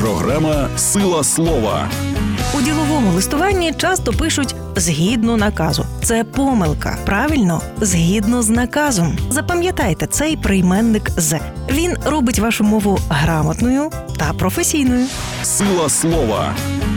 Програма «Сила слова». У діловому листуванні часто пишуть «згідно наказу». Це помилка. Правильно? Згідно з наказом. Запам'ятайте цей прийменник «з». Він робить вашу мову грамотною та професійною. «Сила слова».